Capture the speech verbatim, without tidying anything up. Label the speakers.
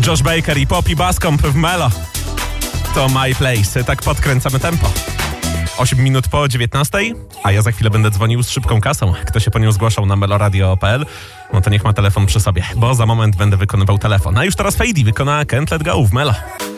Speaker 1: Josh Baker i Poppy Bascomb w Melo. To My Place. Tak podkręcamy tempo. osiem minut po dziewiętnastej, a ja za chwilę będę dzwonił z szybką kasą. Kto się po nią zgłaszał na meloradio kropka p l, no to niech ma telefon przy sobie, bo za moment będę wykonywał telefon. A już teraz Fady wykona Can't Let Go w Melo.